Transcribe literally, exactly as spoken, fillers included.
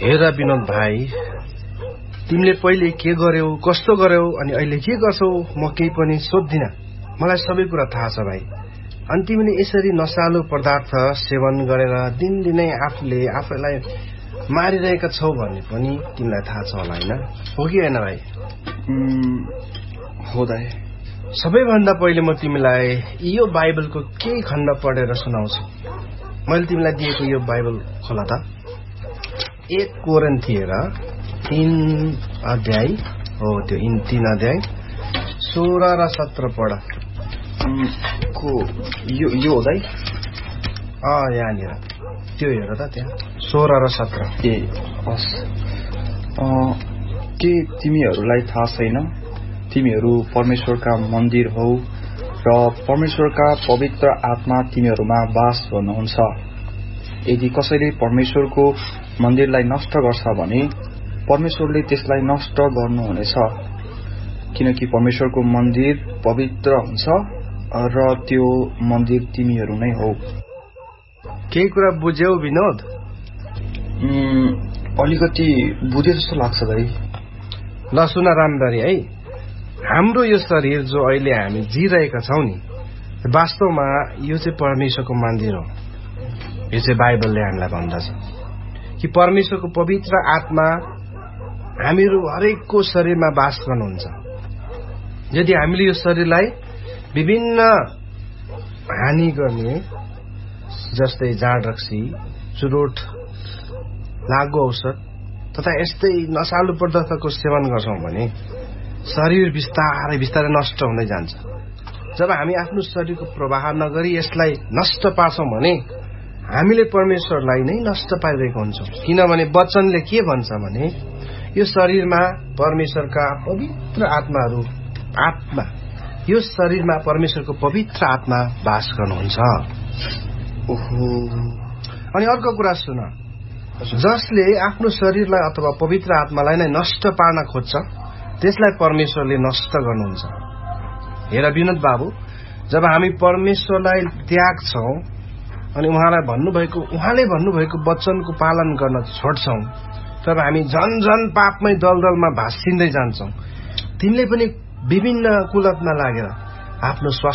हेर विनोद भाइ, तिमीले पहिले के गर्यौ, कस्तो गर्यौ अनि अहिले के गर्छौ म केही पनि सोध्दिन। मलाई सबै कुरा थाहा छ भाइ। अनि तिमीले यसरी नशालु पदार्थ सेवन गरेर दिनदिनै आफूले आफैलाई मारिरहेका छौ भन्ने पनि तिमीलाई थाहा छ होला, होइन? हो कि होइन भाइ? हो दाइ। सबैभन्दा पहिले म तिमीलाई यो बाइबलको केही खण्ड पढेर सुनाउँछु। मैले तिमीलाई दिएको यो बाइबल खोला त। एक कोरिन्थियर तीन अध्याय हो, त्यो इन तीन अध्याय सोह्र र सत्र पढ। को यो यो हो दाइ? अँ यहाँनिर त्यो हेर त, त्यहाँ सोह्र र सत्र। ए हस्। के तिमीहरूलाई थाहा छैन तिमीहरू परमेश्वरका मन्दिर हौ र परमेश्वरका पवित्र आत्मा तिमीहरूमा वास गर्नुहुन्छ? यदि कसैले परमेश्वरको मन्दिरलाई नष्ट गर्छ भने परमेश्वरले त्यसलाई नष्ट गर्नुहुनेछ, किनकि परमेश्वरको मन्दिर पवित्र हुन्छ र त्यो मन्दिर तिमीहरू नै हौ। केही कुरा बुझ्यौ विनोद? अलिकति बुझे जस्तो लाग्छ दाइ। ल सुन राम्ररी है। हाम्रो यो शरीर जो अहिले हामी जिरहेका छौं नि, वास्तवमा यो चाहिँ परमेश्वरको मन्दिर हो। यो चाहिँ बाइबलले हामीलाई भन्दछ कि परमेश्वरको पवित्र आत्मा हामीहरू हरेकको शरीरमा वास गर्नुहुन्छ। यदि हामीले यो शरीरलाई विभिन्न हानि गर्ने जस्तै जाँड रक्सी, चुरोट, लागु औषध तथा यस्तै नशालु पदार्थको सेवन गर्छौं भने शरीर बिस्तारै बिस्तारै नष्ट हुँदै जान्छ। जब हामी आफ्नो शरीरको प्रवाह नगरी यसलाई नष्ट पार्छौं भने हामीले परमेश्वरलाई नै नष्ट पारिरहेको हुन्छौं। किनभने वचनले के भन्छ भने यो शरीरमा परमेश्वरका पवित्र आत्माहरू आत्मा यो शरीरमा परमेश्वरको पवित्र आत्मा वास गर्नुहुन्छ। ओहो। अनि अर्को कुरा सुन, जसले आफ्नो शरीरलाई अथवा पवित्र आत्मालाई नै नष्ट पार्न खोज्छ त्यसलाई परमेश्वरले नष्ट गर्नुहुन्छ। हेर विनोद बाबु, जब हामी परमेश्वरलाई त्याग्छौं अनि उहाँलाई भन्नुभएको उहाँले भन्नुभएको वचनको पालन गर्न छोड्छौं, तब हामी झन झन पापमै दलदलमा भासिँदै जान्छौं। तिमीले पनि विभिन्न कुलतमा लागेर आफ्नो